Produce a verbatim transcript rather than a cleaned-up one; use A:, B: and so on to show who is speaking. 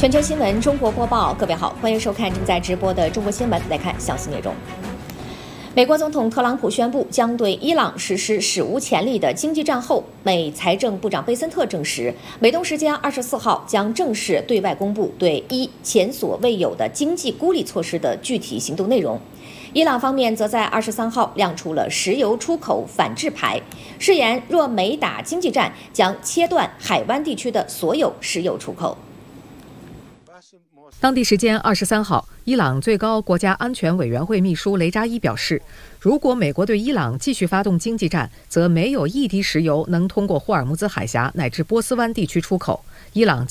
A: 全球新闻中国播报，各位好，欢迎收看正在直播的中国新闻。来看详细内容。美国总统特朗普宣布将对伊朗实施史无前例的经济战后，美财政部长贝森特证实，美东时间二十四号将正式对外公布对伊前所未有的经济孤立措施的具体行动内容。伊朗方面则在二十三号亮出了石油出口反制牌，誓言若美打经济战，将切断海湾地区的所有石油出口。
B: 当地时间二十三号，伊朗最高国家安全委员会秘书雷扎伊表示，如果美国对伊朗继续发动经济战，则没有一滴石油能通过霍尔木兹海峡乃至波斯湾地区出口，伊朗将